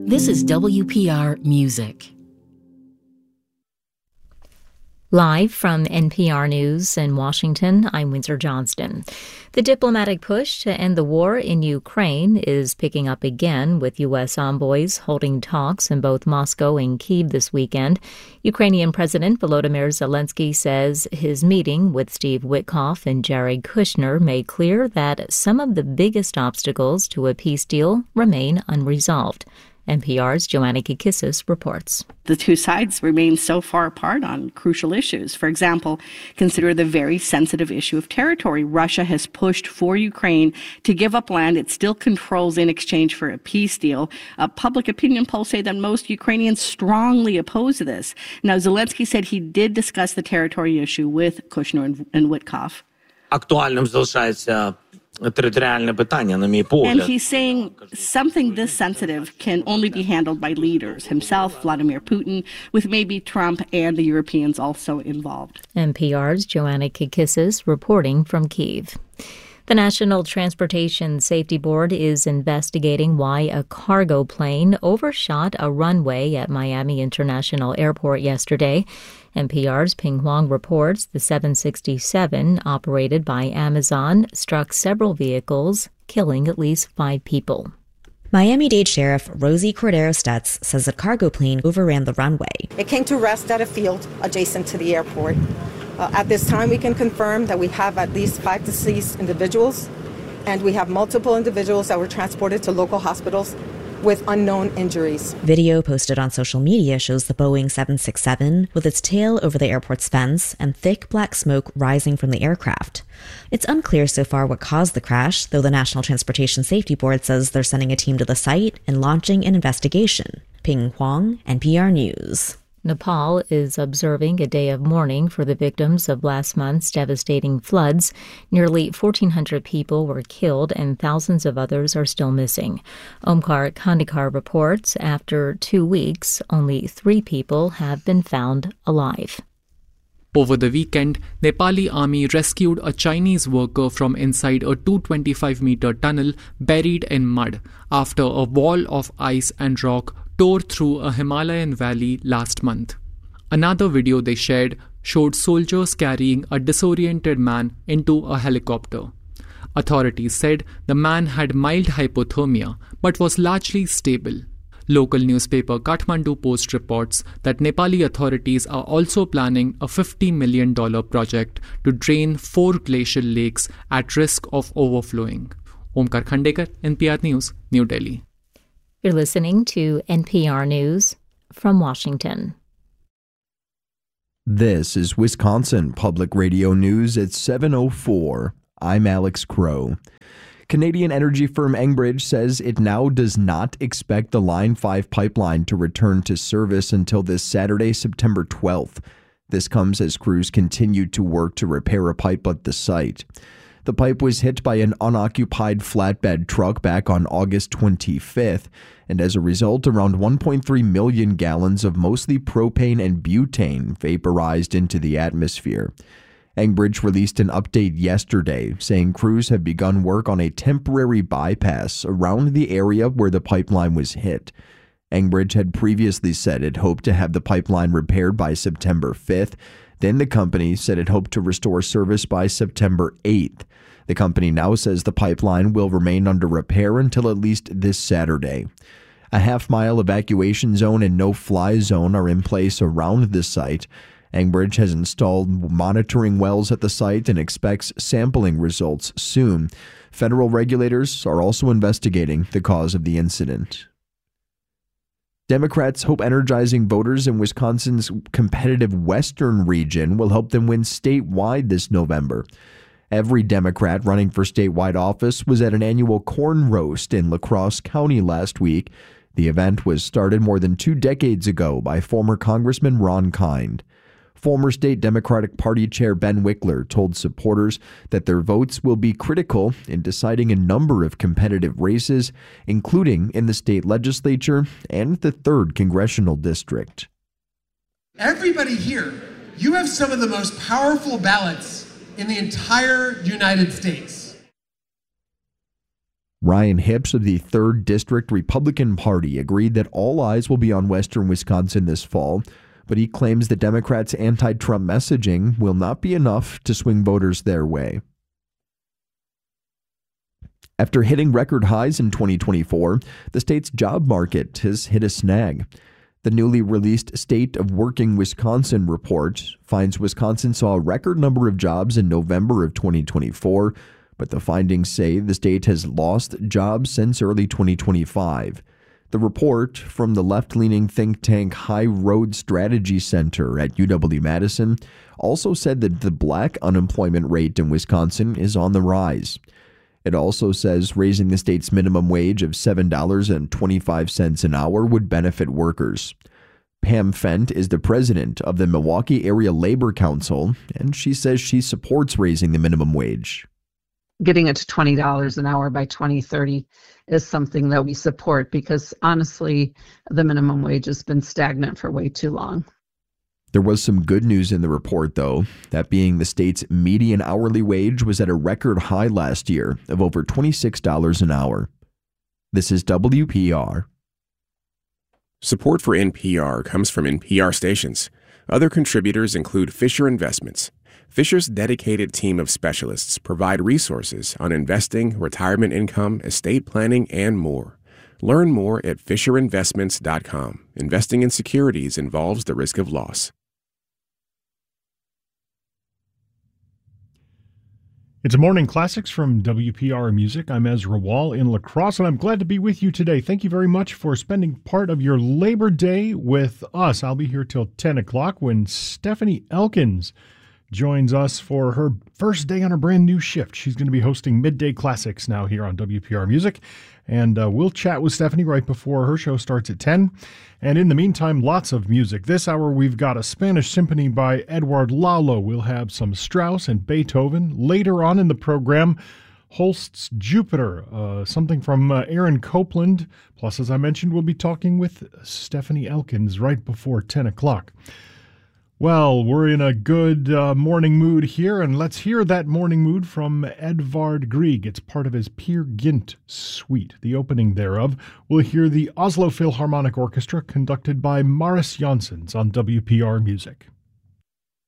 This is WPR Music. Live from NPR News in Washington, I'm Windsor Johnston. The diplomatic push to end the war in Ukraine is picking up again, with U.S. envoys holding talks in both Moscow and Kyiv this weekend. Ukrainian President Volodymyr Zelensky says his meeting with Steve Witkoff and Jared Kushner made clear that some of the biggest obstacles to a peace deal remain unresolved. NPR's Joanna Kikissis reports. The two sides remain so far apart on crucial issues. For example, consider the very sensitive issue of territory. Russia has pushed for Ukraine to give up land it still controls in exchange for a peace deal. Public opinion polls say that most Ukrainians strongly oppose this. Now, Zelensky said he did discuss the territory issue with Kushner and Witkoff. Актуальним залишається територіальне питання, на мій погляд. And he's saying something this sensitive can only be handled by leaders, himself, Vladimir Putin, with maybe Trump and the Europeans also involved. NPR's Joanna Kikissis reporting from Kyiv. The National Transportation Safety Board is investigating why a cargo plane overshot a runway at Miami International Airport yesterday. NPR's Ping Huang reports the 767, operated by Amazon, struck several vehicles, killing at least 5 people. Miami-Dade Sheriff Rosie Cordero Stutz says a cargo plane overran the runway. It came to rest at a field adjacent to the airport. At this time, we can confirm that we have at least 5 deceased individuals, and we have multiple individuals that were transported to local hospitals with unknown injuries. Video posted on social media shows the Boeing 767 with its tail over the airport's fence and thick black smoke rising from the aircraft. It's unclear so far what caused the crash, though the National Transportation Safety Board says they're sending a team to the site and launching an investigation. Ping Huang, NPR News. Nepal is observing a day of mourning for the victims of last month's devastating floods. Nearly 1,400 people were killed and thousands of others are still missing. Omkar Khandekar reports after 2 weeks, only 3 people have been found alive. Over the weekend, Nepali army rescued a Chinese worker from inside a 225-meter tunnel buried in mud after a wall of ice and rock tore through a Himalayan valley last month. Another video they shared showed soldiers carrying a disoriented man into a helicopter. Authorities said the man had mild hypothermia but was largely stable. Local newspaper Kathmandu Post reports that Nepali authorities are also planning a $50 million project to drain 4 glacial lakes at risk of overflowing. Omkar Khandekar, NPR News, New Delhi. You're listening to NPR News from Washington. This is Wisconsin Public Radio News at 7:04. I'm Alex Crow. Canadian energy firm Enbridge says it now does not expect the Line 5 pipeline to return to service until this Saturday, September 12th. This comes as crews continued to work to repair a pipe at the site. The pipe was hit by an unoccupied flatbed truck back on August 25th, and as a result, around 1.3 million gallons of mostly propane and butane vaporized into the atmosphere. Enbridge released an update yesterday saying crews have begun work on a temporary bypass around the area where the pipeline was hit. Enbridge had previously said it hoped to have the pipeline repaired by September 5th. Then the company said it hoped to restore service by September 8th. The company now says the pipeline will remain under repair until at least this Saturday. A half-mile evacuation zone and no-fly zone are in place around the site. Enbridge has installed monitoring wells at the site and expects sampling results soon. Federal regulators are also investigating the cause of the incident. Democrats hope energizing voters in Wisconsin's competitive western region will help them win statewide this November. Every Democrat running for statewide office was at an annual corn roast in La Crosse County last week. The event was started more than 2 decades ago by former Congressman Ron Kind. Former state Democratic Party Chair Ben Wickler told supporters that their votes will be critical in deciding a number of competitive races, including in the state legislature and the 3rd Congressional District. Everybody here, you have some of the most powerful ballots in the entire United States. Ryan Hipps of the 3rd District Republican Party agreed that all eyes will be on western Wisconsin this fall, but he claims the Democrats' anti-Trump messaging will not be enough to swing voters their way. After hitting record highs in 2024, the state's job market has hit a snag. The newly released State of Working Wisconsin report finds Wisconsin saw a record number of jobs in November of 2024, but the findings say the state has lost jobs since early 2025. The report from the left-leaning think tank High Road Strategy Center at UW-Madison also said that the black unemployment rate in Wisconsin is on the rise. It also says raising the state's minimum wage of $7.25 an hour would benefit workers. Pam Fent is the president of the Milwaukee Area Labor Council, and she says she supports raising the minimum wage. Getting it to $20 an hour by 2030 is something that we support because, honestly, the minimum wage has been stagnant for way too long. There was some good news in the report, though, that being the state's median hourly wage was at a record high last year of over $26 an hour. This is WPR. Support for NPR comes from NPR stations. Other contributors include Fisher Investments. Fisher's dedicated team of specialists provide resources on investing, retirement income, estate planning, and more. Learn more at FisherInvestments.com. Investing in securities involves the risk of loss. It's Morning Classics from WPR Music. I'm Ezra Wall in La Crosse, and I'm glad to be with you today. Thank you very much for spending part of your Labor Day with us. I'll be here till 10 o'clock when Stephanie Elkins joins us for her first day on her brand new shift. She's going to be hosting Midday Classics now here on WPR Music. And we'll chat with Stephanie right before her show starts at 10. And in the meantime, lots of music. This hour, we've got a Spanish symphony by Edward Lalo. We'll have some Strauss and Beethoven. Later on in the program, Holst's Jupiter, something from Aaron Copland. Plus, as I mentioned, we'll be talking with Stephanie Elkins right before 10 o'clock. Well, we're in a good morning mood here, and let's hear that morning mood from Edvard Grieg. It's part of his Peer Gynt suite. The opening thereof, we'll hear the Oslo Philharmonic Orchestra conducted by Maris Janssens on WPR Music.